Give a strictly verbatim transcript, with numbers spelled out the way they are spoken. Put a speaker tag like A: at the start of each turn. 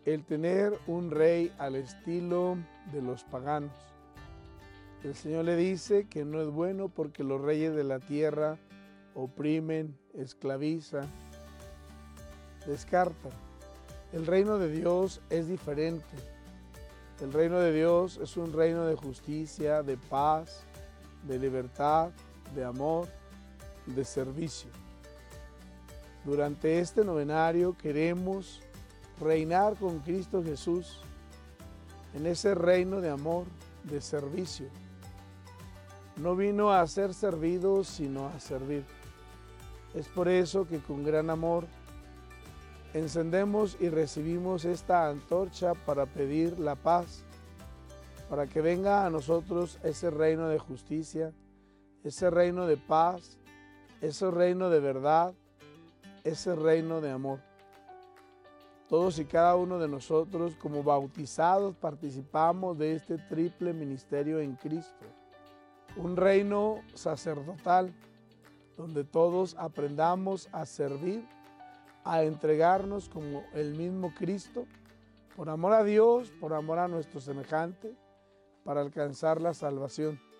A: el tener un rey al estilo de los paganos. El Señor le dice que no es bueno porque los reyes de la tierra oprimen, esclavizan, descartan. El reino de Dios es diferente. El reino de Dios es un reino de justicia, de paz, de libertad, de amor, de servicio. Durante este novenario queremos reinar con Cristo Jesús en ese reino de amor, de servicio. No vino a ser servido, sino a servir. Es por eso que con gran amor encendemos y recibimos esta antorcha para pedir la paz, para que venga a nosotros ese reino de justicia, ese reino de paz, ese reino de verdad, ese reino de amor. Todos y cada uno de nosotros, como bautizados, participamos de este triple ministerio en Cristo. Un reino sacerdotal, donde todos aprendamos a servir, a entregarnos como el mismo Cristo, por amor a Dios, por amor a nuestro semejante, para alcanzar la salvación.